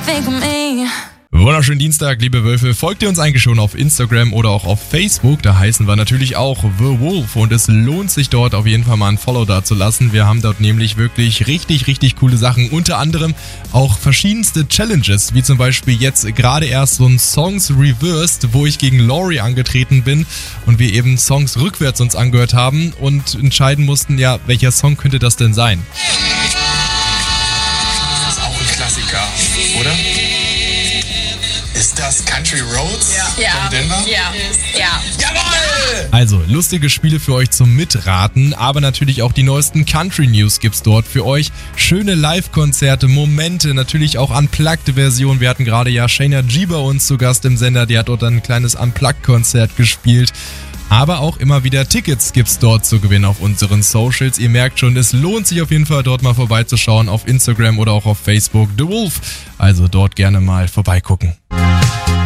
think of me. Wunderschönen Dienstag, liebe Wölfe. Folgt ihr uns eigentlich schon auf Instagram oder auch auf Facebook? Da heißen wir natürlich auch The Wolf und es lohnt sich dort auf jeden Fall mal ein Follow da zu lassen. Wir haben dort nämlich wirklich richtig coole Sachen. Unter anderem auch verschiedenste Challenges, wie zum Beispiel jetzt gerade erst so ein Songs Reversed, wo ich gegen Laurie angetreten bin und wir eben Songs rückwärts uns angehört haben und entscheiden mussten, ja, welcher Song könnte das denn sein? Das ist auch ein Klassiker, oder? Ist das Country Roads von Denver? Ja. Jawohl! Also, lustige Spiele für euch zum Mitraten, aber natürlich auch die neuesten Country-News gibt's dort für euch. Schöne Live-Konzerte, Momente, natürlich auch Unplugged-Versionen. Wir hatten gerade ja Shayna G bei uns zu Gast im Sender, die hat dort ein kleines Unplugged-Konzert gespielt. Aber auch immer wieder Tickets gibt's dort zu gewinnen auf unseren Socials. Ihr merkt schon, es lohnt sich auf jeden Fall dort mal vorbeizuschauen auf Instagram oder auch auf Facebook. The Wolf, also dort gerne mal vorbeigucken.